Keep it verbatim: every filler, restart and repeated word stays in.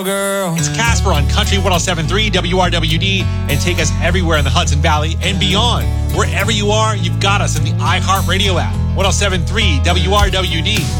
Girl. It's Casper on Country one oh seven point three W R W D, and take us everywhere in the Hudson Valley and beyond. Wherever you are, you've got us in the iHeartRadio app. one oh seven point three W R W D.